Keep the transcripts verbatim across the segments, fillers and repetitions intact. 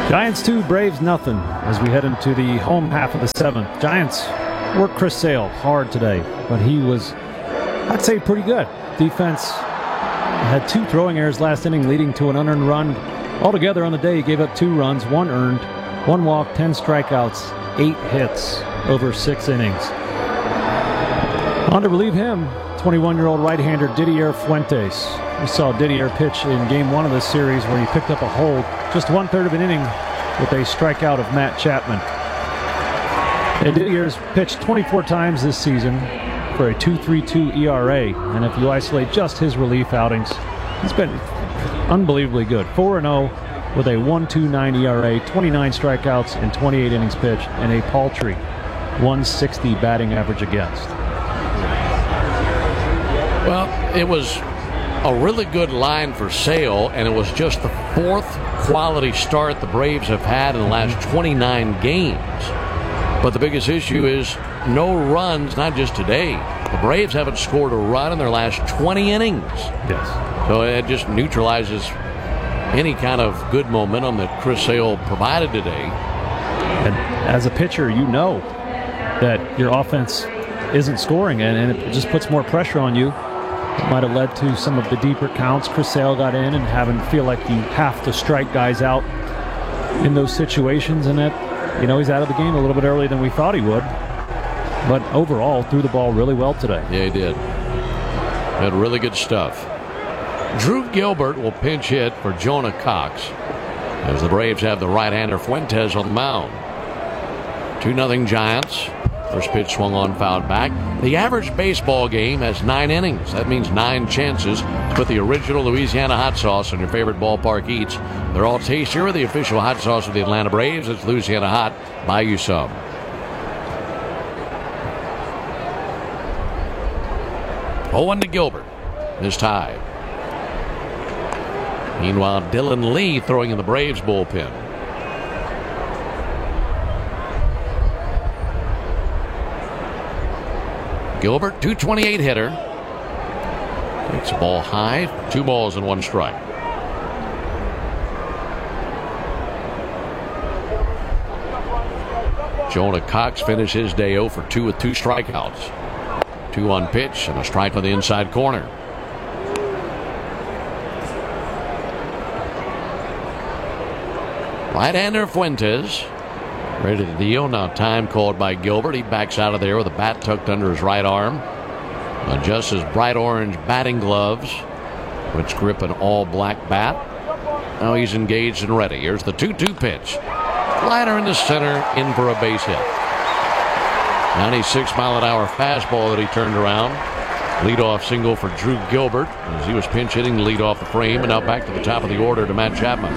Giants two, Braves nothing as we head into the home half of the seventh. Giants worked Chris Sale hard today, but he was, I'd say, pretty good. Defense had two throwing errors last inning, leading to an unearned run. Altogether on the day, he gave up two runs, one earned, one walk, ten strikeouts, eight hits over six innings. On to relieve him, twenty-one-year-old right-hander Didier Fuentes. We saw Didier pitch in game one of this series where he picked up a hold just one-third of an inning with a strikeout of Matt Chapman. And Didier's pitched twenty-four times this season for a two point three two E R A, and if you isolate just his relief outings, he's been unbelievably good. four and oh with a one point two nine E R A, twenty-nine strikeouts in twenty-eight innings pitched, and a paltry one sixty batting average against. Well, it was a really good line for Sale, and it was just the fourth quality start the Braves have had in the last twenty-nine games. But the biggest issue is no runs, not just today. The Braves haven't scored a run in their last twenty innings. Yes. So it just neutralizes any kind of good momentum that Chris Sale provided today. And as a pitcher, you know that your offense isn't scoring, and, and it just puts more pressure on you. It might have led to some of the deeper counts. Chris Sale got in and having feel like you have to strike guys out in those situations, and that, you know, he's out of the game a little bit earlier than we thought he would. But overall, threw the ball really well today. Yeah, he did. Had really good stuff. Drew Gilbert will pinch hit for Jonah Cox as the Braves have the right-hander Fuentes on the mound. two nothing Giants. First pitch swung on, fouled back. The average baseball game has nine innings. That means nine chances to put the original Louisiana hot sauce on your favorite ballpark eats. They're all tastier with the official hot sauce of the Atlanta Braves. It's Louisiana Hot. Buy you some. oh one to Gilbert. This tie. Meanwhile, Dylan Lee throwing in the Braves bullpen. Gilbert, two twenty-eight hitter. Takes the ball high. Two balls and one strike. Jonah Cox finished his day oh for two with two strikeouts. Two on pitch and a strike on the inside corner. Right-hander Fuentes. Ready to deal. Now time called by Gilbert. He backs out of there with a bat tucked under his right arm. Adjusts his bright orange batting gloves, which grip an all-black bat. Now he's engaged and ready. Here's the two two pitch. Liner in the center, in for a base hit. ninety-six mile an hour fastball that he turned around. Leadoff single for Drew Gilbert as he was pinch hitting to lead off the frame, and now back to the top of the order to Matt Chapman.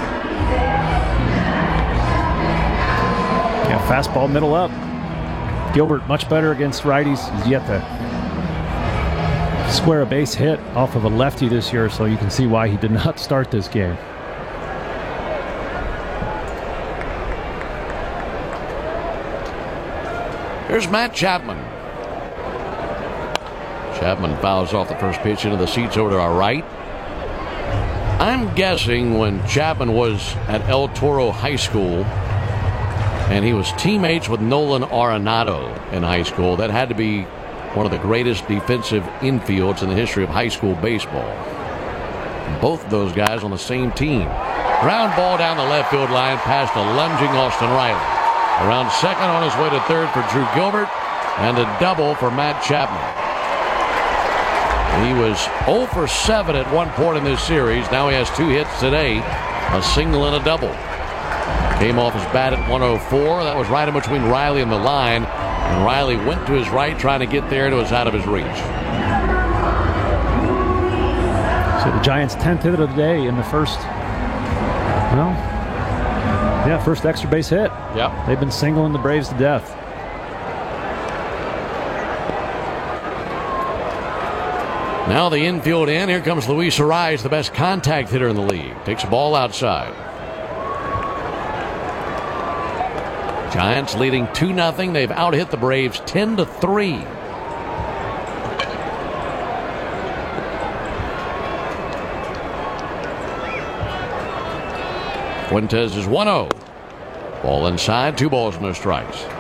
Yeah, fastball middle up. Gilbert much better against righties. He's yet to square a base hit off of a lefty this year, so you can see why he did not start this game. Here's Matt Chapman. Chapman fouls off the first pitch into the seats over to our right. I'm guessing when Chapman was at El Toro High School and he was teammates with Nolan Arenado in high school, that had to be one of the greatest defensive infields in the history of high school baseball. Both of those guys on the same team. Ground ball down the left field line past a lunging Austin Riley. Around second on his way to third for Drew Gilbert, and a double for Matt Chapman. He was oh for seven at one point in this series. Now he has two hits today, a single and a double. Came off his bat at one oh four. That was right in between Riley and the line, and Riley went to his right trying to get there, and it was out of his reach. So the Giants' tenth hit of the day in the first, well, yeah, first extra base hit. Yep. They've been singling the Braves to death. Now the infield in. Here comes Luis Arraez, the best contact hitter in the league. Takes a ball outside. Giants leading two nothing. They've out-hit the Braves ten to three. Fuentes is one oh. Ball inside, two balls, no strikes.